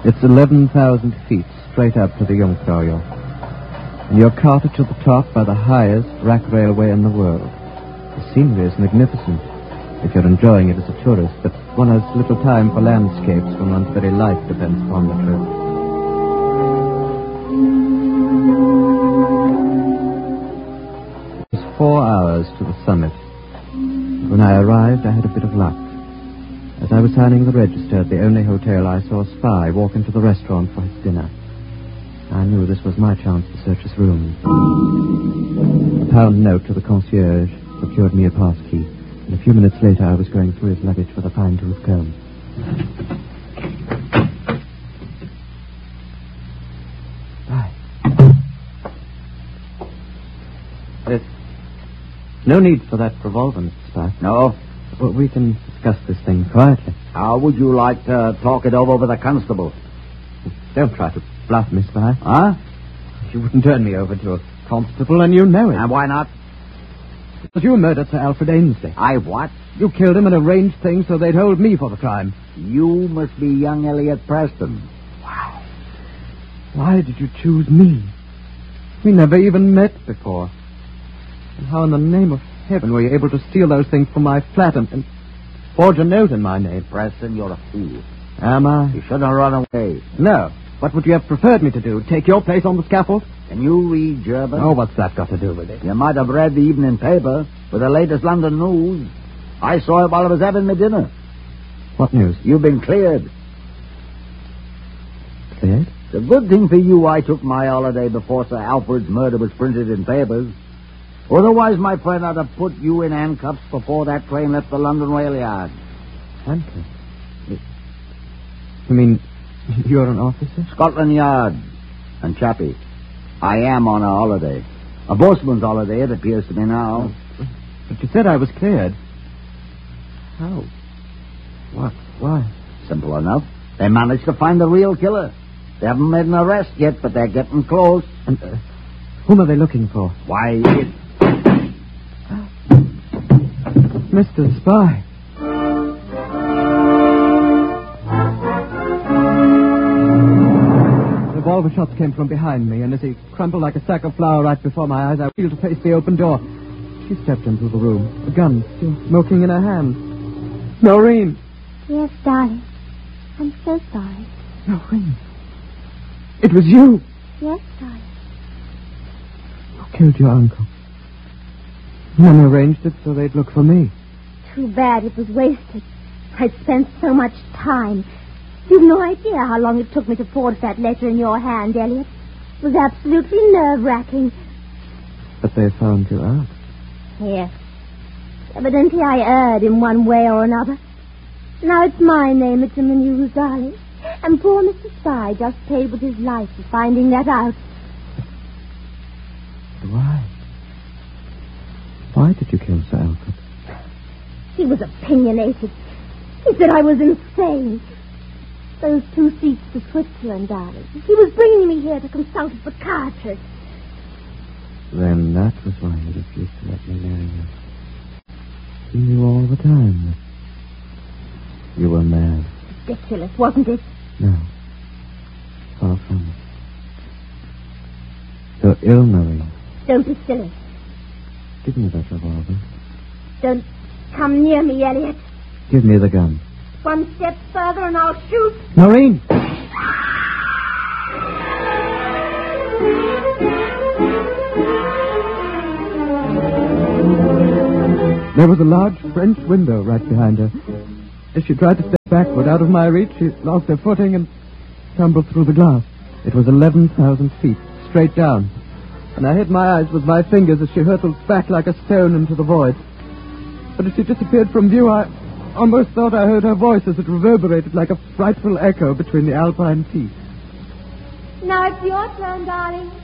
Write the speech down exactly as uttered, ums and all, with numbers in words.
It's eleven thousand feet straight up to the Jungfraujoch. And you're carted to the top by the highest rack railway in the world. The scenery is magnificent, if you're enjoying it as a tourist, but one has little time for landscapes when one's very life depends upon the trip. It was four hours to the summit. When I arrived, I had a bit of luck. As I was signing the register at the only hotel, I saw a spy walk into the restaurant for his dinner. I knew this was my chance to search his room. A pound note to the concierge procured me a pass key, and a few minutes later I was going through his luggage with a fine-tooth comb. Spy. There's no need for that revolver, Mister Spy. No? Well, we can discuss this thing quietly. How would you like to talk it over with a constable? Don't try to bluff me, Spy. Huh? You wouldn't turn me over to a constable, and you know it. And why not? Because you murdered Sir Alfred Ainsley. I what? You killed him and arranged things so they'd hold me for the crime. You must be young Elliot Preston. Wow. Why did you choose me? We never even met before. And how in the name of heaven were you able to steal those things from my flat and, and forge a note in my name? Preston, you're a fool. Am I? You shouldn't have run away. No. What would you have preferred me to do? Take your place on the scaffold? Can you read German? Oh, what's that got to do with it? You might have read the evening paper with the latest London news. I saw it while I was having my dinner. What news? You've been cleared. Cleared? It's a good thing for you I took my holiday before Sir Alfred's murder was printed in papers. Otherwise, my friend, I'd have put you in handcuffs before that train left the London rail yard. Handcuffs? You mean you're an officer? Scotland Yard. And Chappie, I am on a holiday. A boatman's holiday, it appears to me now. Oh, but you said I was cleared. How? What? Why? Simple enough. They managed to find the real killer. They haven't made an arrest yet, but they're getting close. And uh, whom are they looking for? Why, it... Mister Spy. Revolver shots came from behind me, and as he crumpled like a sack of flour right before my eyes, I wheeled to face the open door. She stepped into the room, a gun still smoking in her hand. Noreen! Yes, darling. I'm so sorry. Noreen. It was you. Yes, darling. Who killed your uncle? And arranged it so they'd look for me. Too bad it was wasted. I'd spent so much time. You've no idea how long it took me to forge that letter in your hand, Elliot. It was absolutely nerve-wracking. But they found you out. Yes. Evidently I erred in one way or another. Now it's my name that's in the news, darling. And poor Mister Spy just paid with his life for finding that out. Why? Why did you kill Sir Alfred? He was opinionated. He said I was insane. Those two seats to Switzerland, darling. He was bringing me here to consult a psychiatrist. Then that was why you refused to let me marry you. You knew all the time that you were mad. Ridiculous, wasn't it? No. Far from it. You're ill, Noreen. Don't be silly. Give me that revolver. Don't come near me, Elliot. Give me the gun. One step further and I'll shoot. Noreen! There was a large French window right behind her. As she tried to step backward out of my reach, she lost her footing and tumbled through the glass. It was eleven thousand feet, straight down. And I hid my eyes with my fingers as she hurtled back like a stone into the void. But as she disappeared from view, I almost thought I heard her voice as it reverberated like a frightful echo between the alpine peaks. Now it's your turn, darling.